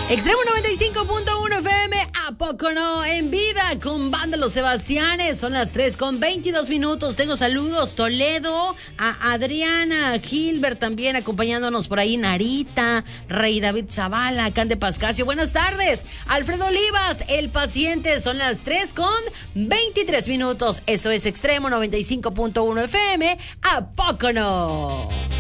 Extremo 95.1 FM, ¿a poco no? En vida con Banda Los Sebastianes. Son las 3:22. Tengo saludos, Toledo, a Adriana, Gilbert también acompañándonos por ahí, Narita, Rey David Zavala, Cande Pascasio. Buenas tardes, Alfredo Olivas, El Paciente. Son las 3:23. Eso es Extremo 95.1 FM, ¿a poco no?